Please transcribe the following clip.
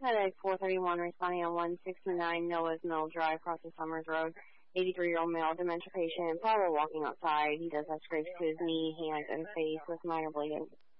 FedEx 431 responding on 169 Noah's Mill Drive, across the Summers Road. 83-year-old male, dementia patient, probably walking outside. He does have scrapes to his knee, hands, and face with minor bleeding.